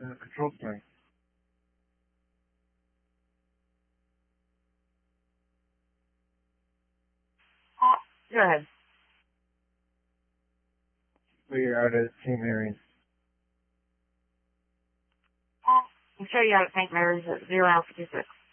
control center. Go ahead. We are out at St. Mary's. I'll show you out at St. Mary's at 0 56.